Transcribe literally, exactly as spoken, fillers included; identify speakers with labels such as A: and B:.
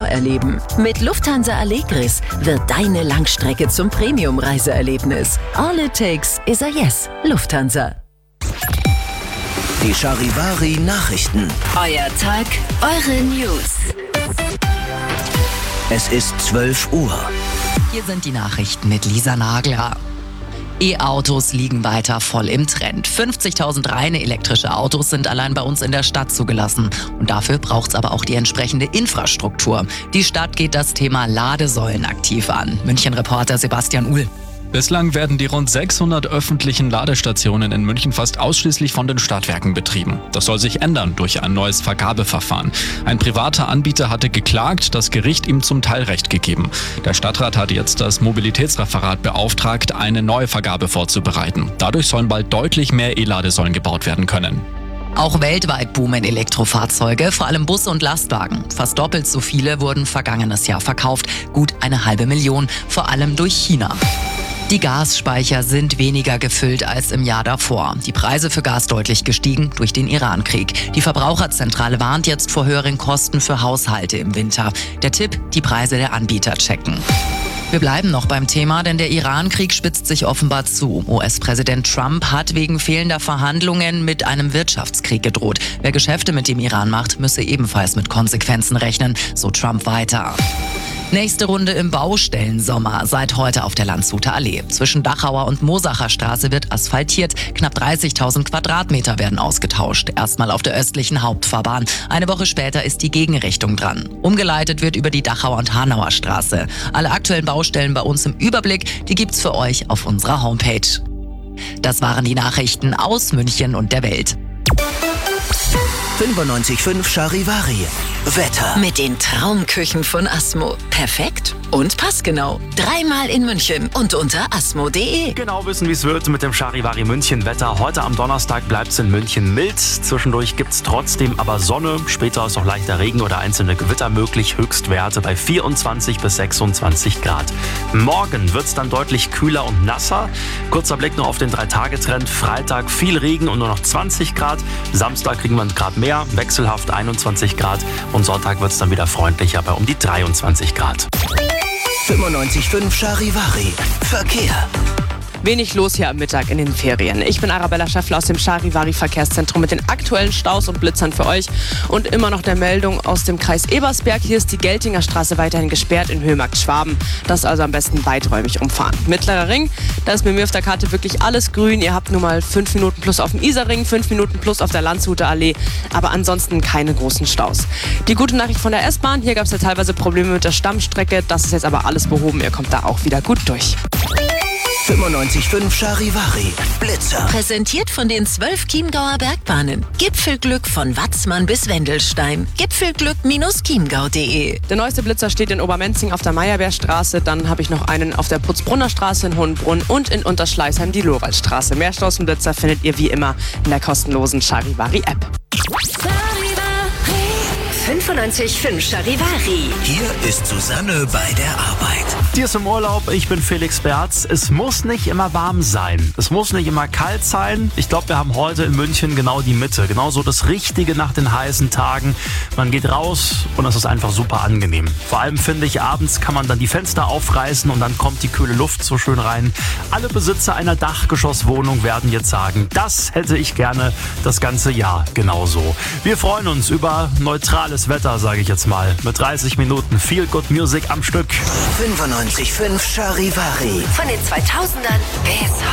A: erleben. Mit Lufthansa Allegris wird deine Langstrecke zum Premium-Reiseerlebnis. All it takes is a yes. Lufthansa.
B: Die Charivari-Nachrichten.
A: Euer Tag, eure News.
B: Es ist zwölf Uhr.
C: Hier sind die Nachrichten mit Lisa Nagler. E-Autos liegen weiter voll im Trend. fünfzigtausend reine elektrische Autos sind allein bei uns in der Stadt zugelassen. Und dafür braucht es aber auch die entsprechende Infrastruktur. Die Stadt geht das Thema Ladesäulen aktiv an. München-Reporter Sebastian Uhl.
D: Bislang werden die rund sechshundert öffentlichen Ladestationen in München fast ausschließlich von den Stadtwerken betrieben. Das soll sich ändern durch ein neues Vergabeverfahren. Ein privater Anbieter hatte geklagt, das Gericht ihm zum Teil Recht gegeben. Der Stadtrat hat jetzt das Mobilitätsreferat beauftragt, eine neue Vergabe vorzubereiten. Dadurch sollen bald deutlich mehr E-Ladesäulen gebaut werden können.
C: Auch weltweit boomen Elektrofahrzeuge, vor allem Busse und Lastwagen. Fast doppelt so viele wurden vergangenes Jahr verkauft, gut eine halbe Million, vor allem durch China. Die Gasspeicher sind weniger gefüllt als im Jahr davor. Die Preise für Gas deutlich gestiegen durch den Iran-Krieg. Die Verbraucherzentrale warnt jetzt vor höheren Kosten für Haushalte im Winter. Der Tipp, die Preise der Anbieter checken. Wir bleiben noch beim Thema, denn der Iran-Krieg spitzt sich offenbar zu. U S-Präsident Trump hat wegen fehlender Verhandlungen mit einem Wirtschaftskrieg gedroht. Wer Geschäfte mit dem Iran macht, müsse ebenfalls mit Konsequenzen rechnen, so Trump weiter. Nächste Runde im Baustellensommer, seit heute auf der Landshuter Allee. Zwischen Dachauer und Mosacher Straße wird asphaltiert, knapp dreißigtausend Quadratmeter werden ausgetauscht. Erstmal auf der östlichen Hauptfahrbahn. Eine Woche später ist die Gegenrichtung dran. Umgeleitet wird über die Dachauer und Hanauer Straße. Alle aktuellen Baustellen bei uns im Überblick, die gibt's für euch auf unserer Homepage. Das waren die Nachrichten aus München und der Welt.
B: fünfundneunzig Komma fünf Charivari. Wetter.
A: Mit den Traumküchen von Asmo. Perfekt und passgenau. Dreimal in München und unter asmo punkt de.
E: Genau wissen, wie es wird mit dem Charivari München Wetter. Heute am Donnerstag bleibt es in München mild. Zwischendurch gibt es trotzdem aber Sonne. Später ist auch leichter Regen oder einzelne Gewitter möglich. Höchstwerte bei vierundzwanzig bis sechsundzwanzig Grad. Morgen wird es dann deutlich kühler und nasser. Kurzer Blick noch auf den drei-Tage-Trend. Freitag viel Regen und nur noch zwanzig Grad. Samstag kriegen wir einen Grad mehr, wechselhaft einundzwanzig Grad. Und Sonntag wird es dann wieder freundlicher bei um die dreiundzwanzig Grad.
B: fünfundneunzig Komma fünf Charivari. Verkehr.
F: Wenig los hier am Mittag in den Ferien. Ich bin Arabella Schäffler aus dem Charivari Verkehrszentrum mit den aktuellen Staus und Blitzern für euch. Und immer noch der Meldung aus dem Kreis Ebersberg. Hier ist die Geltinger Straße weiterhin gesperrt in Höhemarkt Schwaben. Das also am besten weiträumig umfahren. Mittlerer Ring, da ist bei mir auf der Karte wirklich alles grün. Ihr habt nun mal fünf Minuten plus auf dem Isarring, fünf Minuten plus auf der Landshuter Allee. Aber ansonsten keine großen Staus. Die gute Nachricht von der S-Bahn, hier gab es ja teilweise Probleme mit der Stammstrecke. Das ist jetzt aber alles behoben. Ihr kommt da auch wieder gut durch.
B: fünfundneunzig Komma fünf Charivari. Blitzer.
A: Präsentiert von den zwölf Chiemgauer Bergbahnen. Gipfelglück von Watzmann bis Wendelstein. Gipfelglück Bindestrich chiemgau punkt de.
F: Der neueste Blitzer steht in Obermenzing auf der Meyerbeerstraße. Dann habe ich noch einen auf der Putzbrunner Straße in Hohenbrunn und in Unterschleißheim die Lorwaldstraße. Mehr Staus und Blitzer findet ihr wie immer in der kostenlosen Charivari-App.
G: fünfundneunzig Komma fünf Charivari.
B: Hier ist Susanne bei der Arbeit.
E: Die ist im Urlaub, ich bin Felix Berz. Es muss nicht immer warm sein. Es muss nicht immer kalt sein. Ich glaube, wir haben heute in München genau die Mitte. Genau so das Richtige nach den heißen Tagen. Man geht raus und es ist einfach super angenehm. Vor allem finde ich, abends kann man dann die Fenster aufreißen und dann kommt die kühle Luft so schön rein. Alle Besitzer einer Dachgeschosswohnung werden jetzt sagen, das hätte ich gerne das ganze Jahr genauso. Wir freuen uns über neutrales Wetter, sage ich jetzt mal. Mit dreißig Minuten Feel Good Music am Stück.
B: fünfundneunzig Komma fünf Charivari.
G: Von den zweitausendern bis